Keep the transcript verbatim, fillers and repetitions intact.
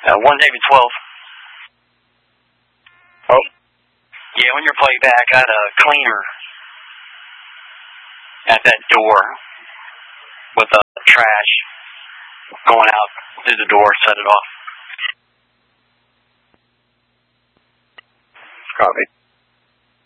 Uh, one David twelve. Oh. Yeah, on your playback, I had a cleaner at that door with uh, trash going out through the door, set it off. Copy.